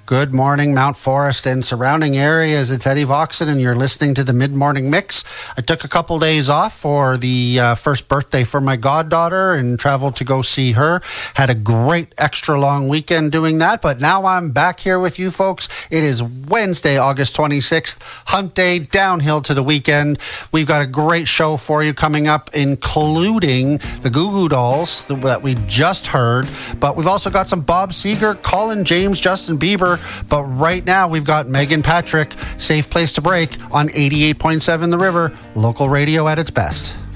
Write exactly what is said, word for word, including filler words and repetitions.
Good morning, Mount Forest and surrounding areas. It's Eddie Voxon, and you're listening to the Mid-Morning Mix. I took a couple days off for the uh, first birthday for my goddaughter and traveled to go see her. Had a great extra long weekend doing that, but now I'm back here with you folks. It is Wednesday, August twenty-sixth, hump day, downhill to the weekend. We've got a great show for you coming up, including the Goo Goo Dolls that we just heard, but we've also got some Bob Seger, Colin James, Justin Bieber. But right now, we've got Megan Patrick, Safe Place to Break on eighty-eight point seven The River, local radio at its best.